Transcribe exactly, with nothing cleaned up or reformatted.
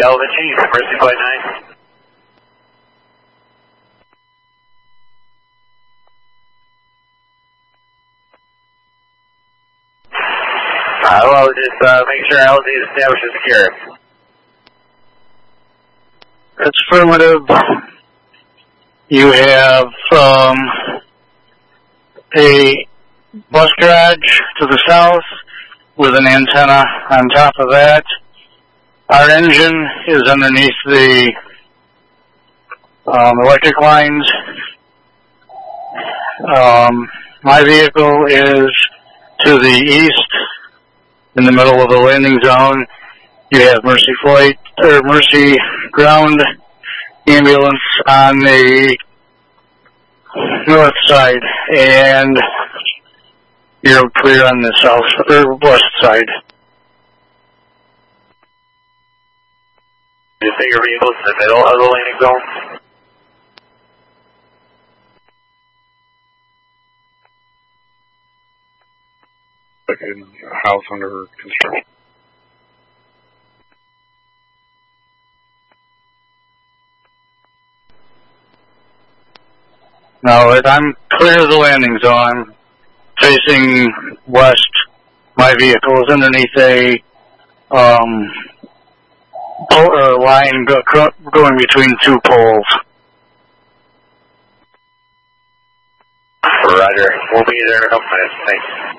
Delta Chief, Mercy Flight nine. Uh, well, just uh, make sure L Z is established and secure. That's affirmative. You have um, a bus garage to the south with an antenna on top of that. Our engine is underneath the um, electric lines. Um, my vehicle is to the east, in the middle of the landing zone. You have Mercy Flight or Mercy Ground ambulance on the north side, and you're clear on the south or west side. You say your vehicle's in the middle of the landing zone? Like in a house under construction. No, I'm clear of the landing zone. I'm facing west. My vehicle is underneath a um, pole, uh, line go, going between two poles. Roger. We'll be there in a couple minutes. Thanks.